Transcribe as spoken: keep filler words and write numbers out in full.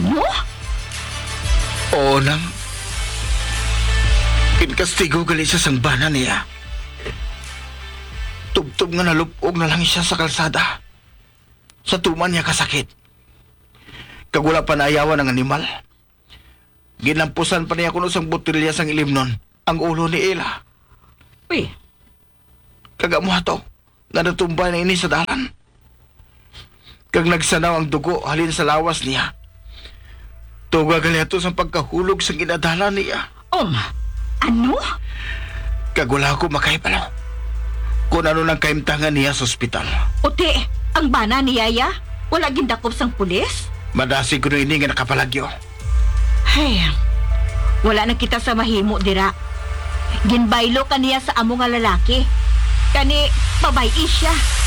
Ano? Oo nang. Kinkastigo gali siya sang bana niya. Tubtob nga nalupog na lang siya sa kalsada. Sa tuman niya kasakit. Kagula pa naayawan ng animal. Ginampusan pa niya kuno sang botilya sang ilimnon ang ulo ni Ella. Uy, Kagamuha to, nga natumbay na ini sa dalan. Kag nagsanaw ang dugo halin sa lawas niya. Tuga gali ato sa pagkahulog sa ginadala niya. Om, ano? Kag wala ko makaipalaw. Kung ano nang kaimtangan niya sa ospital. Uti, ang bana ni Yaya? Wala gindakop sang pulis? Madasi ko na ini nga nakapalagyo. Hey, wala na kita sa mahimo, dira. Ginbaylo kaniya sa amo nga lalaki. Kani, babayi siya.